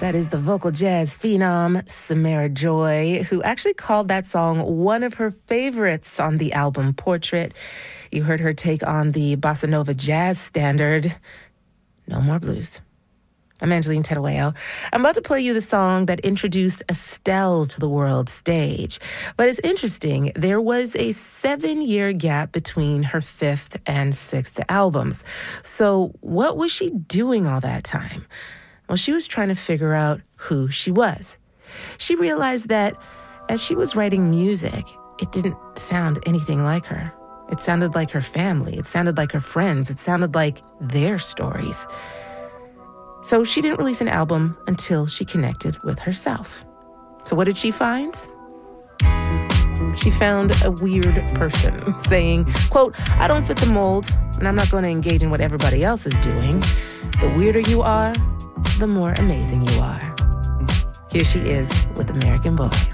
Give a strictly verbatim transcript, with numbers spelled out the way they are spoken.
That is the vocal jazz phenom, Samara Joy, who actually called that song one of her favorites on the album Portrait. You heard her take on the bossa nova jazz standard, No More Blues. I'm Angeline Terueo. I'm about to play you the song that introduced Estelle to the world stage. But it's interesting, there was a seven-year gap between her fifth and sixth albums. So what was she doing all that time? Well, she was trying to figure out who she was. She realized that as she was writing music, it didn't sound anything like her. It sounded like her family. It sounded like her friends. It sounded like their stories. So she didn't release an album until she connected with herself. So what did she find? She found a weird person saying, quote, I don't fit the mold, and I'm not going to engage in what everybody else is doing. The weirder you are, the more amazing you are. Here she is with American Boy.